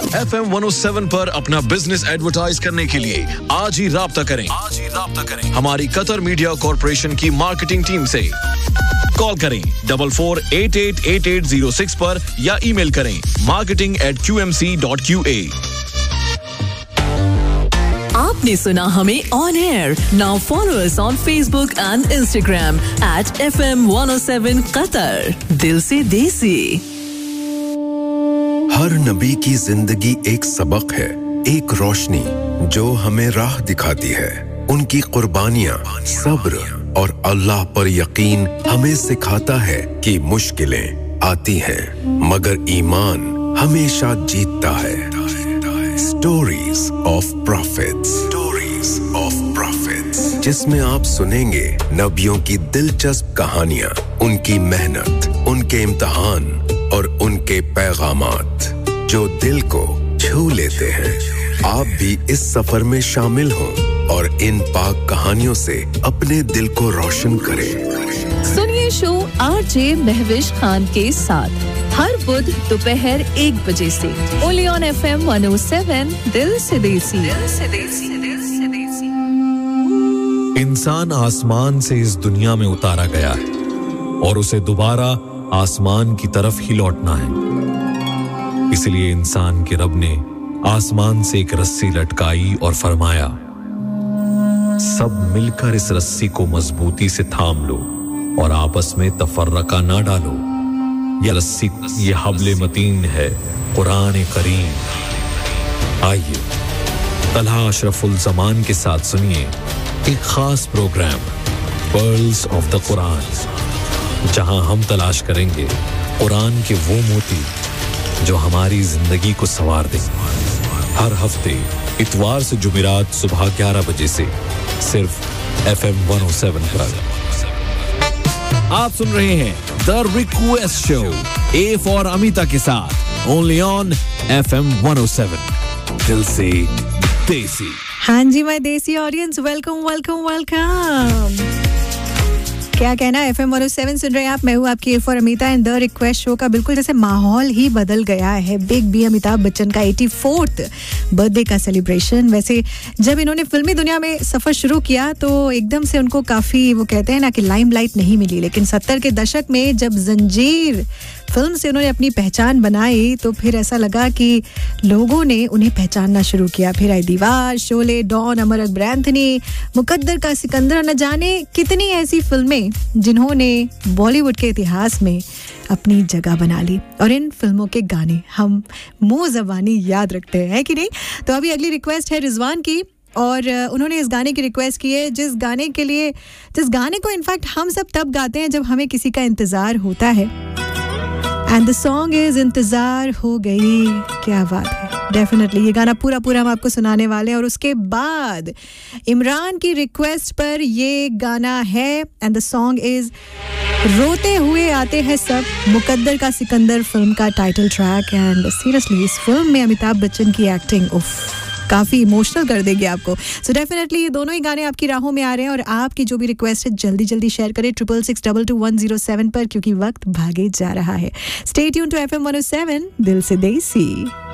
FM 107 पर अपना business advertise करने के लिए आज ही राब्ता करें। हमारी कतर मीडिया कॉर्पोरेशन की मार्केटिंग टीम से कॉल करें 44888806 पर या ईमेल करें marketing@qmc.qa। आपने सुना हमें on air. Now follow us on Facebook and Instagram @FM107 Qatar। दिल से देसी। हर नबी की जिंदगी एक सबक है, एक रोशनी जो हमें राह दिखाती है। उनकी कुर्बानियां, सब्र और अल्लाह पर यकीन हमें सिखाता है कि मुश्किलें आती हैं मगर ईमान हमेशा जीतता है। स्टोरीज ऑफ प्रॉफिट्स, जिसमें आप सुनेंगे नबियों की दिलचस्प कहानियां, उनकी मेहनत, उनके इम्तिहान और उनके पैगामात जो दिल को छू लेते हैं। आप भी इस सफर में शामिल हों और इन पाक कहानियों से अपने दिल को रोशन करें। सुनिए शो आरजे महविश खान के साथ हर बुध दोपहर 1 बजे से ओनली ऑन FM 107 दिल से देसी। इंसान आसमान से इस दुनिया में उतारा गया है और उसे दोबारा आसमान की तरफ ही लौटना है। इसलिए इंसान के रब ने आसमान से एक रस्सी लटकाई और फरमाया, सब मिलकर इस रस्सी को मजबूती से थाम लो और आपस में तफर्रका ना डालो। यह रस्सी, ये हब्ले मतीन है, कुरान करीम। आइए तलहा अशरफुल जमान के साथ सुनिए एक खास programme pearls of the Quran, जहां हम तलाश करेंगे कुरान के वो मोती जो हमारी जिंदगी को संवार दें। हर हफ्ते इतवार से जुमेरात सुबह 11 बजे से सिर्फ FM 107 पर। आप सुन रहे हैं the request show A for Amita के साथ ओनली ऑन FM 107 दिल से देसी। हाँ जी माय देसी ऑडियंस, वेलकम। क्या कहना है, FM 107 सुन रहे हैं आप। मैं हूँ आपकी A for Amita and the request show का बिल्कुल जैसे माहौल ही बदल गया है। बिग बी अमिताभ बच्चन का 84th बर्थडे का सेलिब्रेशन। वैसे जब इन्होंने फिल्मी दुनिया में सफर शुरू किया तो एकदम से उनको काफी, वो कहते हैं ना कि लाइमलाइट नहीं मिली, लेकिन 70 के दशक में जब जंजीर फिल्म से उन्होंने अपनी पहचान बनाई तो फिर ऐसा लगा कि लोगों ने उन्हें पहचानना शुरू किया। फिर आई दीवार, शोले, डॉन, अमर अकबर एंथनी, मुकद्दर का सिकंदर, न जाने कितनी ऐसी फिल्में जिन्होंने बॉलीवुड के इतिहास में अपनी जगह बना ली। और इन फिल्मों के गाने हम मुंह ज़बानी याद रखते हैं कि नहीं। तो अभी अगली रिक्वेस्ट है रिजवान की और उन्होंने इस गाने की रिक्वेस्ट की है, जिस गाने को इनफैक्ट हम सब तब गाते हैं जब हमें किसी का इंतज़ार होता है। एंड द सॉन्ग इज इंतजार हो गई। क्या बात है, डेफिनेटली ये गाना पूरा हम आपको सुनाने वाले हैं। और उसके बाद इमरान की रिक्वेस्ट पर ये गाना है एंड द सॉन्ग इज रोते हुए आते हैं सब, मुकद्दर का सिकंदर फिल्म का टाइटल ट्रैक। एंड सीरियसली इस फिल्म में अमिताभ बच्चन की एक्टिंग काफ़ी इमोशनल कर देगी आपको। सो डेफिनेटली ये दोनों ही गाने आपकी राहों में आ रहे हैं और आपकी जो भी रिक्वेस्ट है जल्दी शेयर करें 66622107 पर, क्योंकि वक्त भागे जा रहा है। स्टे ट्यून टू FM 107 दिल से देसी।